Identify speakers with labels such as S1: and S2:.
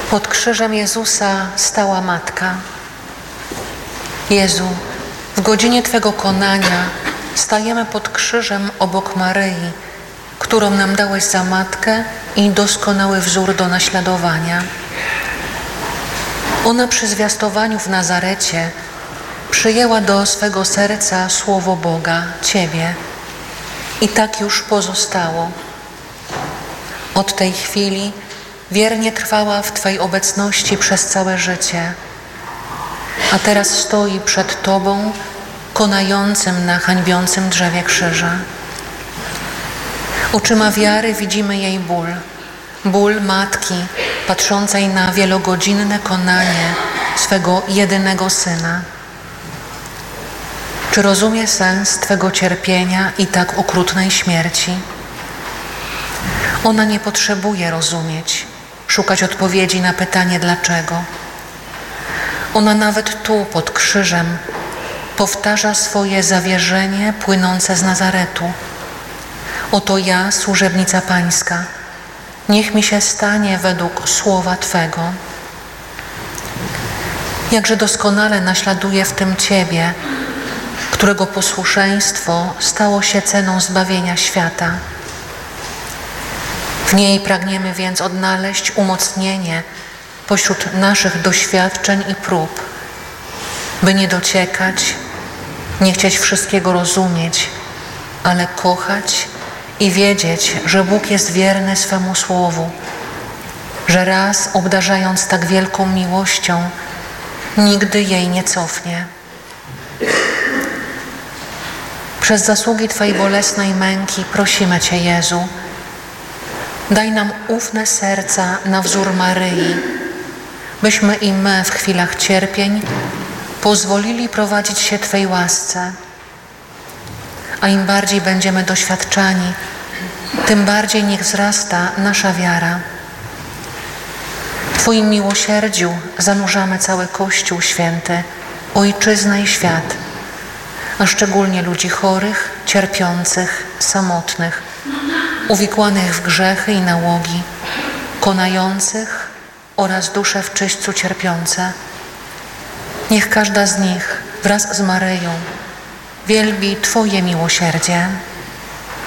S1: Pod krzyżem Jezusa stała matka. Jezu, w godzinie Twego konania stajemy pod krzyżem obok Maryi, którą nam dałeś za matkę i doskonały wzór do naśladowania. Ona przy zwiastowaniu w Nazarecie przyjęła do swego serca słowo Boga, Ciebie. I tak już pozostało. Od tej chwili wiernie trwała w Twej obecności przez całe życie, a teraz stoi przed Tobą, konającym na hańbiącym drzewie krzyża. Oczyma wiary widzimy jej ból, ból matki patrzącej na wielogodzinne konanie swego jedynego syna. Czy rozumie sens Twego cierpienia i tak okrutnej śmierci? Ona nie potrzebuje rozumieć, szukać odpowiedzi na pytanie dlaczego. Ona nawet tu, pod krzyżem, powtarza swoje zawierzenie płynące z Nazaretu. Oto ja, służebnica Pańska, niech mi się stanie według słowa Twego. Jakże doskonale naśladuje w tym Ciebie, którego posłuszeństwo stało się ceną zbawienia świata. W niej pragniemy więc odnaleźć umocnienie pośród naszych doświadczeń i prób, by nie dociekać, nie chcieć wszystkiego rozumieć, ale kochać i wiedzieć, że Bóg jest wierny swemu słowu, że raz obdarzając tak wielką miłością, nigdy jej nie cofnie. Przez zasługi Twojej bolesnej męki prosimy Cię, Jezu, daj nam ufne serca na wzór Maryi, byśmy i my w chwilach cierpień pozwolili prowadzić się Twej łasce. A im bardziej będziemy doświadczani, tym bardziej niech wzrasta nasza wiara. W Twoim miłosierdziu zanurzamy cały Kościół Święty, Ojczyznę i świat, a szczególnie ludzi chorych, cierpiących, samotnych, uwikłanych w grzechy i nałogi, konających oraz dusze w czyśćcu cierpiące. Niech każda z nich wraz z Maryją wielbi Twoje miłosierdzie.